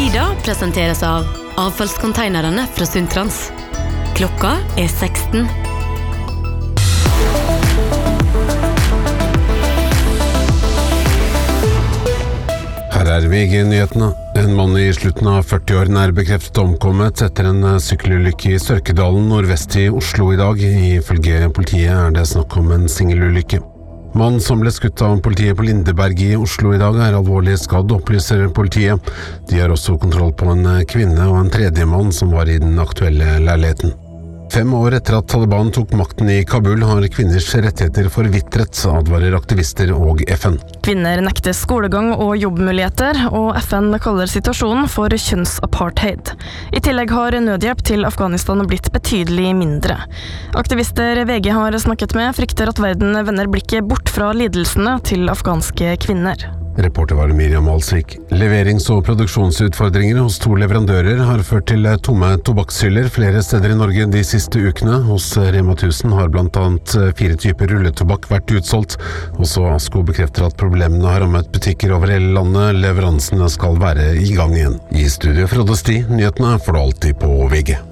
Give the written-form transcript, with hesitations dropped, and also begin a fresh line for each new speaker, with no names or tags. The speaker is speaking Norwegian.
Ida presenteres av avfallskonteinerne fra Sundtrans. Klokka 16.
Her VG-nyhetene. En mann I slutten av 40-årene bekreftet omkommet etter en sykkelulykke I Sørkedalen nordvest I Oslo I dag. Ifølge politiet det snakk om en singelulykke. Mannen som ble skutt av politiet på Lindeberg I Oslo I dag alvorlig skadd, opplyser politiet. De har også kontroll på en kvinne og en tredje mann som var I den aktuelle leiligheten. 5 år etter at Taliban tok makten I Kabul har kvinners rettigheter forvitret, advarer aktivister og FN.
Kvinner nekter skolegang og jobbmuligheter, og FN kaller situasjonen for kjønnsapartheid. I tillegg har nødhjelp til Afghanistan blitt betydelig mindre. Aktivister VG har snakket med frykter at verden vender blikket bort fra lidelsene til afghanske kvinner.
Reporter var Miriam Alsvik. Leverings- og produksjonsutfordringer hos 2 leverandører har ført til tomme tobakkshyller flere steder I Norge de siste ukene. Hos Rema 1000 har blant annet 4 typer rulletobakk vært utsolgt. Også Asko bekrefter at problemene har rammet butikker over hele landet. Leveransene skal være I gang igjen. I studio Frode Sti, nyhetene får du alltid på VG.